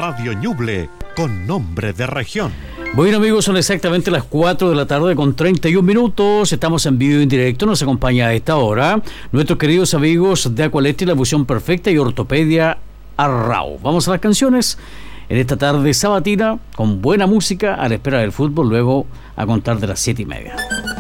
Radio Ñuble, con nombre de región. Bueno, amigos, son exactamente las 4 de la tarde con 31 minutos. Estamos en vivo y en directo. Nos acompaña a esta hora nuestros queridos amigos de Aqualetti, La Fusión Perfecta y Ortopedia Arrau. Vamos a las canciones en esta tarde sabatina con buena música a la espera del fútbol, luego a contar de las 7:30.